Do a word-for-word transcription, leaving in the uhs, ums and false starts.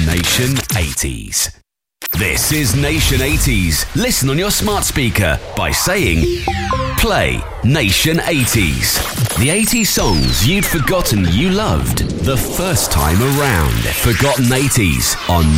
Nation eighties. This is Nation eighties. Listen on your smart speaker by saying, play Nation eighties. The eighties songs you'd forgotten you loved the first time around. Forgotten eighties on